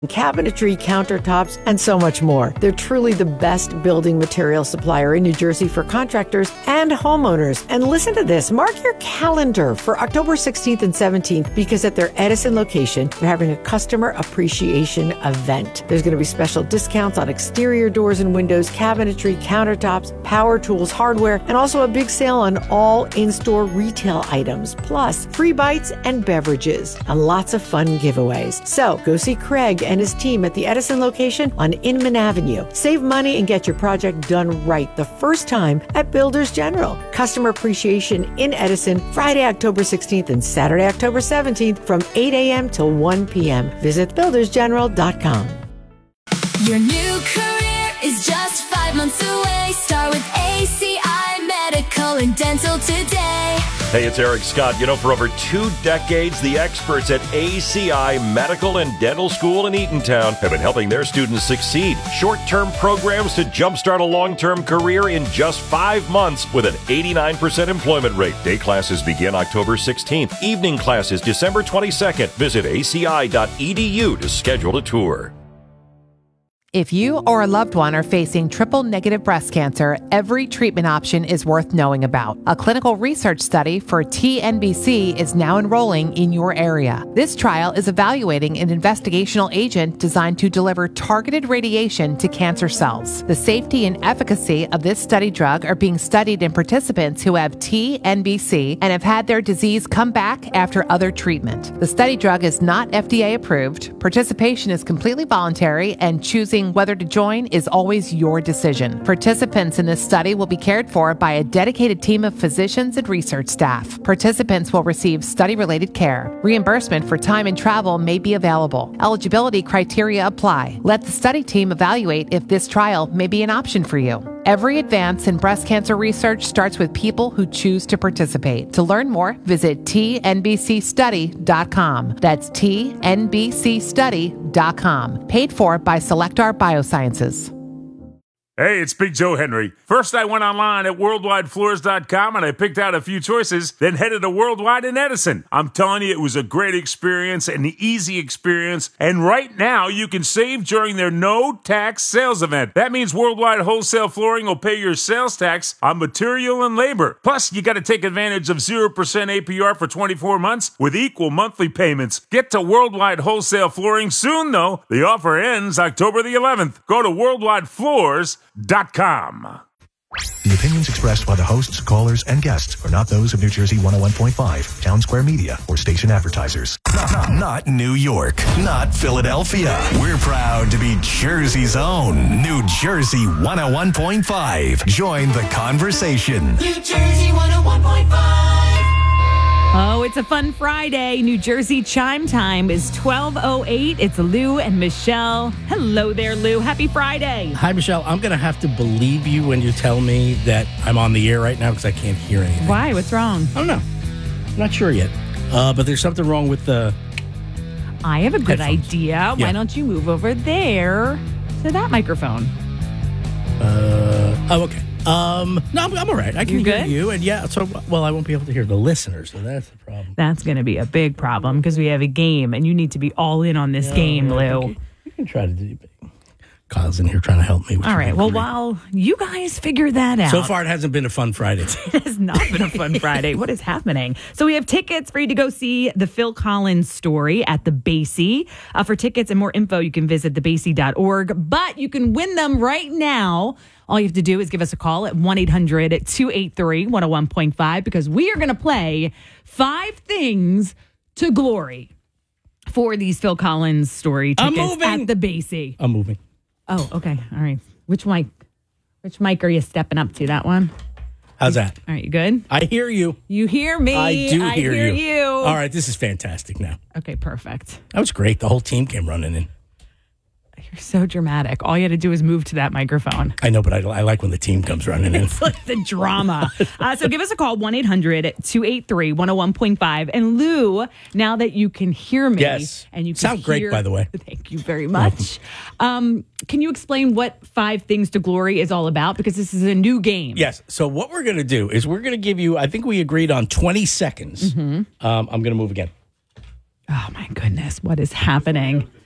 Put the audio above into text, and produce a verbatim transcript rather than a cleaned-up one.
cabinetry, countertops, and so much more. They're truly the best building material supplier in New Jersey for contractors and homeowners. And listen to this, mark your calendar for October sixteenth and seventeenth, because at their Edison location, they're having a customer appreciation event. There's going to be special discounts on exterior doors and windows, cabinetry, countertops, power tools, hardware, and also a big sale on all in-store retail items, plus free bites and beverages, and lots of fun giveaways. So go see Craig and his team at the Edison location on Inman Avenue. Save money and get your project done right the first time at Builders General. Customer appreciation in Edison, Friday, October sixteenth and Saturday, October seventeenth from eight a.m. till one p.m. Visit builders general dot com. Your new career is just five months away. Start with A C I Medical and Dental today. Hey, it's Eric Scott. You know, for over two decades, the experts at A C I Medical and Dental School in Eatontown have been helping their students succeed. Short-term programs to jumpstart a long-term career in just five months with an eighty-nine percent employment rate. Day classes begin October sixteenth. Evening classes December twenty-second. Visit A C I dot E D U to schedule a tour. If you or a loved one are facing triple-negative breast cancer, every treatment option is worth knowing about. A clinical research study for T N B C is now enrolling in your area. This trial is evaluating an investigational agent designed to deliver targeted radiation to cancer cells. The safety and efficacy of this study drug are being studied in participants who have T N B C and have had their disease come back after other treatment. The study drug is not F D A approved. Participation is completely voluntary, and choosing whether to join is always your decision. Participants in this study will be cared for by a dedicated team of physicians and research staff. Participants will receive study-related care. Reimbursement for time and travel may be available. Eligibility criteria apply. Let the study team evaluate if this trial may be an option for you. Every advance in breast cancer research starts with people who choose to participate. To learn more, visit T N B C study dot com. That's T N B C study dot com. Paid for by Selectar Biosciences. Hey, it's Big Joe Henry. First, I went online at worldwide floors dot com and I picked out a few choices, then headed to Worldwide in Edison. I'm telling you, it was a great experience, an easy experience, and right now you can save during their no-tax sales event. That means Worldwide Wholesale Flooring will pay your sales tax on material and labor. Plus, you got to take advantage of zero percent A P R for twenty-four months with equal monthly payments. Get to Worldwide Wholesale Flooring soon, though. The offer ends October the eleventh. Go to worldwide floors dot com. The opinions expressed by the hosts, callers, and guests are not those of New Jersey one oh one point five, Town Square Media, or station advertisers. Not, not, not New York, not Philadelphia. We're proud to be Jersey's own New Jersey one oh one point five. Join the conversation. New Jersey one oh one point five. Oh, it's a fun Friday. New Jersey chime time is twelve oh eight. It's Lou and Michelle. Hello there, Lou. Happy Friday. Hi, Michelle. I'm going to have to believe you when you tell me that I'm on the air right now because I can't hear anything. Why? What's wrong? I don't know. I'm not sure yet. Uh, but there's something wrong with the I have a good headphones. idea. Yeah. Why don't you move over there to that microphone? Uh, oh, okay. Um, no, I'm, I'm all right. I can You hear good? you. And yeah, so, well, I won't be able to hear the listeners, so that's the problem. That's going to be a big problem because we have a game and you need to be all in on this Yeah, game, yeah, Lou. You can, you can try to do Kyle's in here trying to help me. All right. Well, while you guys figure that out. So far, it hasn't been a fun Friday. It has not been a fun Friday. What is happening? So we have tickets for you to go see the Phil Collins story at the Basie. Uh, for tickets and more info, you can visit the basie dot org. But you can win them right now. All you have to do is give us a call at one eight hundred two eight three one oh one point five because we are going to play Five Things to Glory for these Phil Collins story I'm tickets moving. at the Basie. I'm moving. Oh, okay. All right. Which mic? Which mic are you stepping up to? That one? How's that? All right, you good? I hear you. You hear me. I do I hear, hear you. you. All right, this is fantastic now. Okay, perfect. That was great. The whole team came running in. You're so dramatic. All you had to do is move to that microphone. I know, but I, I like when the team comes running in. It's like the drama. uh, so give us a call, one eight hundred two eight three one oh one point five. And Lou, now that you can hear me. Yes. And you can Sound great, hear- by the way. Thank you very much. um, can you explain what Five Things to Glory is all about? Because this is a new game. Yes. So what we're going to do is we're going to give you, I think we agreed on twenty seconds. Mm-hmm. Um, I'm going to move again. Oh, my goodness. What is happening?